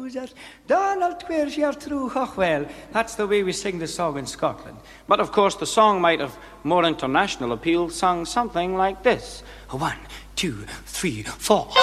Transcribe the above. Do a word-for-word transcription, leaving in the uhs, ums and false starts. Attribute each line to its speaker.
Speaker 1: Cruiser, Donald Twears your true well. That's the way we sing the song in Scotland.
Speaker 2: But of course the song might have more international appeal, sung something like this.
Speaker 1: One, two, three, four.